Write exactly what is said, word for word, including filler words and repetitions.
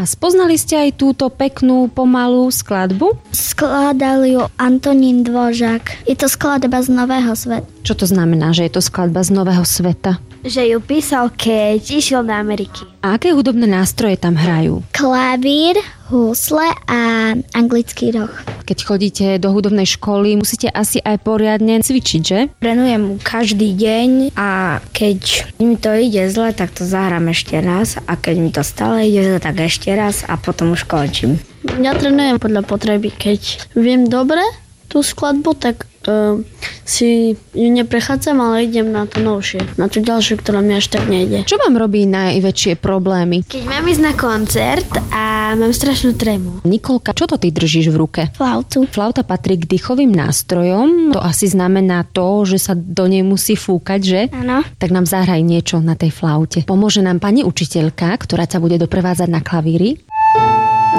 spoznali ste aj túto peknú, pomalú skladbu? Skladal ju Antonín Dvořák. Je to skladba z Nového sveta. Čo to znamená, že je to skladba z Nového sveta? Že ju písal, keď išiel do Ameriky. A aké hudobné nástroje tam hrajú? Klavír, husle a anglický roh. Keď chodíte do hudobnej školy, musíte asi aj poriadne cvičiť, že? Trénujem mu každý deň a keď mi to ide zle, tak to zahrám ešte raz a keď mi to stále ide zle, tak ešte raz a potom už končím. Ja trénujem podľa potreby. Keď viem dobre tú skladbu, tak uh, si ju neprechádzam, ale idem na to novšie, na tú ďalšiu, ktorá mi až tak nejde. Čo vám robí najväčšie problémy? Keď mám ísť na koncert a mám strašnú trému. Nikolka, čo to ty držíš v ruke? Flautu. Flauta patrí k dýchovým nástrojom. To asi znamená to, že sa do nej musí fúkať, že? Áno. Tak nám zahraj niečo na tej flaute. Pomôže nám pani učiteľka, ktorá sa bude doprevádzať na klavíri.